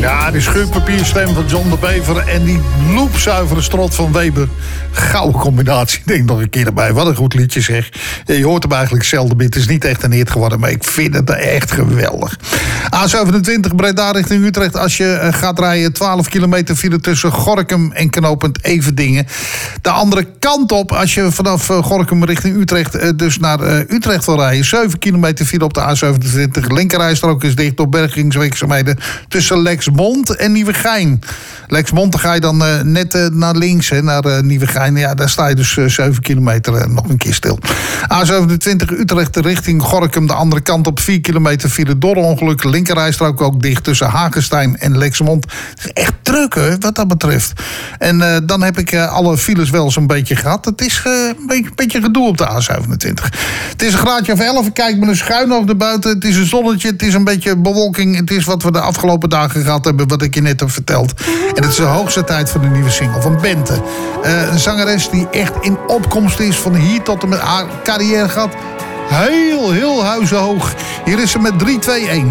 Ja, die schuurpapierstem van John de Bever en die loepzuivere strot van Weber. Gouden combinatie, denk nog een keer erbij. Wat een goed liedje zeg. Je hoort hem eigenlijk zelden meer. Het is niet echt een hit geworden, maar ik vind het echt geweldig. A27 Breda richting Utrecht. Als je gaat rijden 12 kilometer file tussen Gorinchem en knooppunt Everdingen. De andere kant op, als je vanaf Gorinchem richting Utrecht dus naar Utrecht wil rijden. 7 kilometer file op de A27. Linkerrijstrook is dicht door bergingswerkzaamheden tussen Lexmond en Nieuwegein. Lexmond, dan ga je dan net naar links, naar Nieuwegein. Ja, daar sta je dus 7 kilometer nog een keer stil. A27 Utrecht richting Gorinchem. De andere kant op 4 kilometer file door ongeluk. Linkerrijstrook ook dicht tussen Hagenstein en Lexmond. Het is echt druk, hè, wat dat betreft. En dan heb ik alle files wel zo'n beetje gehad. Het is een beetje gedoe op de A27. Het is een graadje of 11. Ik kijk met een schuin over de buiten. Het is een zonnetje. Het is een beetje bewolking. Het is wat we de afgelopen dagen gehad hebben, wat ik je net heb verteld. En het is de hoogste tijd voor de nieuwe single van Bente. Een zangeres die echt in opkomst is, van hier tot en met haar carrière gehad. Heel huizenhoog. Hier is ze met 3, 2, 1.